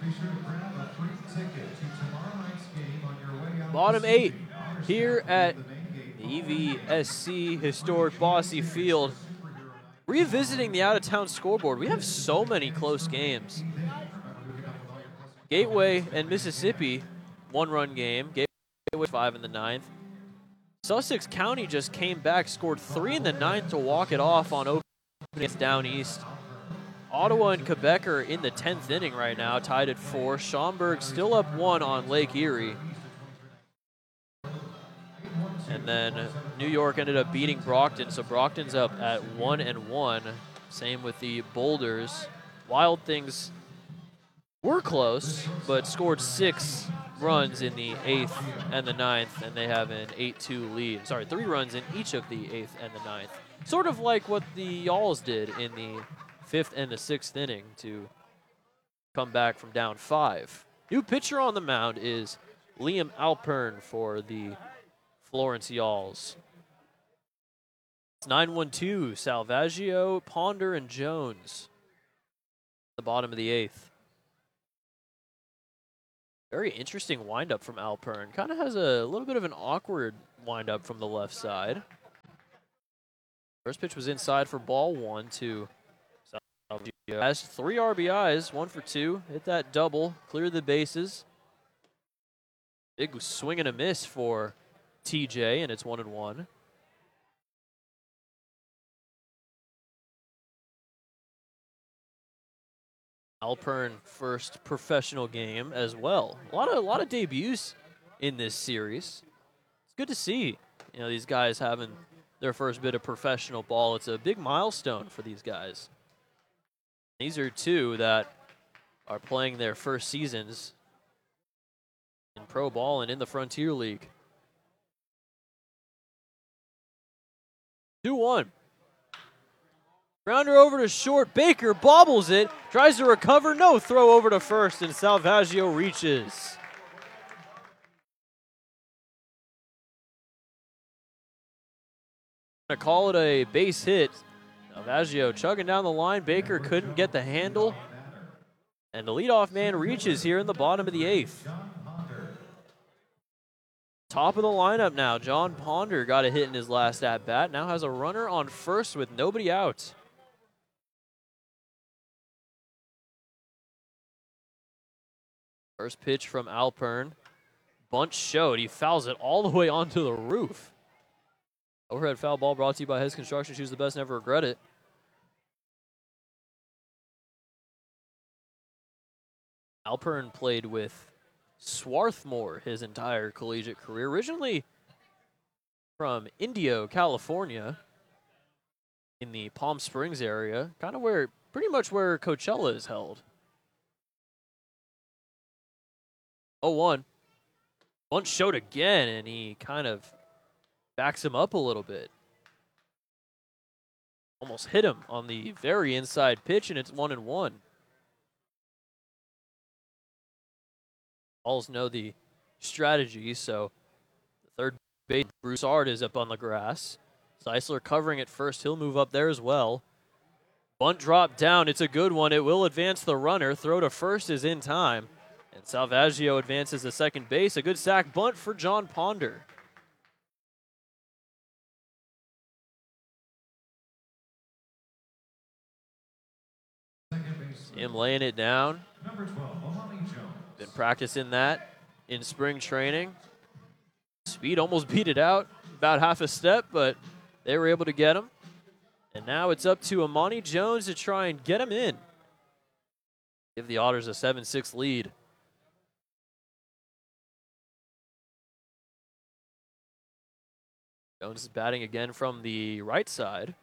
Bottom 8 here at the EVSC historic Bosse Field. Revisiting the out-of-town scoreboard, we have so many close games. Gateway and Mississippi, one-run game. Gateway 5 in the 9th. Sussex County just came back, scored 3 in the 9th to walk it off on opening down east. Ottawa and Quebec are in the 10th inning right now, tied at 4. Schaumburg still up 1 on Lake Erie. And then New York ended up beating Brockton, so Brockton's up at 1-1. Same with the Boulders. Wild Things were close, but scored 6 runs in the 8th and the 9th, and they have an 8-2 lead. Sorry, 3 runs in each of the 8th and the 9th. Sort of like what the Yalls did in the 5th and the 6th inning to come back from down 5. New pitcher on the mound is Liam Alpern for the Florence Yalls. It's 9-1-2, Salvaggio, Ponder, and Jones. The bottom of the 8th. Very interesting windup from Alpern. Kind of has a little bit of an awkward windup from the left side. First pitch was inside for ball 1 to Salvaggio. Has 3 RBIs, 1 for 2. Hit that double, cleared the bases. Big swing and a miss for TJ, and it's 1-1. Alpern first professional game as well. A lot of debuts in this series. It's good to see, these guys having their first bit of professional ball. It's a big milestone for these guys. These are 2 that are playing their first seasons in pro ball and in the Frontier League. 2-1. Grounder over to short. Baker bobbles it. Tries to recover. No throw over to first, and Salvaggio reaches. Gonna call it a base hit. Salvaggio chugging down the line. Baker couldn't get the handle. And the leadoff man reaches here in the bottom of the 8th. Top of the lineup now. John Ponder got a hit in his last at-bat. Now has a runner on first with nobody out. First pitch from Alpern. Bunt showed. He fouls it all the way onto the roof. Overhead foul ball brought to you by His Construction. Choose the best, never regret it. Alpern played with Swarthmore his entire collegiate career. Originally from Indio, California, in the Palm Springs area, kind of pretty much where Coachella is held. 0-1. Bunt showed again, and he kind of backs him up a little bit. Almost hit him on the very inside pitch, and it's 1-1. Alls know the strategy, so the third base, Broussard, is up on the grass. Zeisler covering at first. He'll move up there as well. Bunt drop down. It's a good one. It will advance the runner. Throw to first is in time. And Salvaggio advances to second base. A good sack bunt for John Ponder. Him laying it down. Number 12, been practicing that in spring training. Speed almost beat it out, about half a step, but they were able to get him. And now it's up to Amani Jones to try and get him in. Give the Otters a 7-6 lead. Jones is batting again from the right side.